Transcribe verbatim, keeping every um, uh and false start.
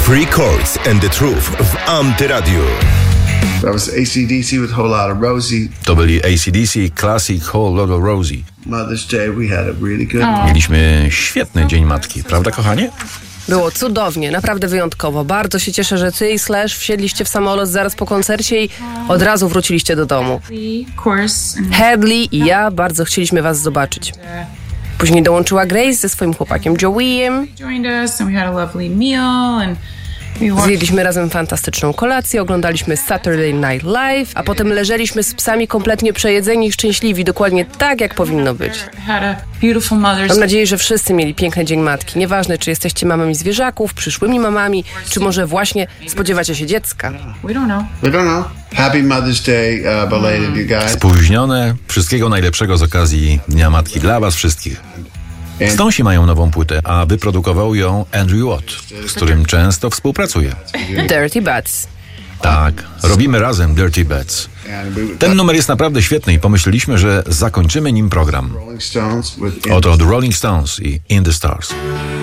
Free Chords and the Truth w Antyradiu. That was A C D C with Whole Lotta Rosie. To byli A C D C Classic Whole Lotta Rosie. Mother's Day we had a really good. Mieliśmy świetny Dzień Matki, prawda kochanie? Było cudownie, naprawdę wyjątkowo. Bardzo się cieszę, że ty i Slash wsiedliście w samolot zaraz po koncercie i od razu wróciliście do domu. Hadley i ja bardzo chcieliśmy was zobaczyć. Później dołączyła Grace ze swoim chłopakiem Joey'em. Zjedliśmy razem fantastyczną kolację, oglądaliśmy Saturday Night Live, a potem leżeliśmy z psami kompletnie przejedzeni i szczęśliwi, dokładnie tak, jak powinno być. Mam nadzieję, że wszyscy mieli piękny Dzień Matki. Nieważne, czy jesteście mamami zwierzaków, przyszłymi mamami, czy może właśnie spodziewacie się dziecka. We don't know. Happy Mother's Day, uh, belated, you guys. Spóźnione, wszystkiego najlepszego z okazji Dnia Matki dla was wszystkich. Stonesi mają nową płytę, a wyprodukował ją Andrew Watt, z którym często współpracuje. Dirty Bats. Tak, robimy razem Dirty Bats. Ten numer jest naprawdę świetny i pomyśleliśmy, że zakończymy nim program. Oto The Rolling Stones i In the Stars.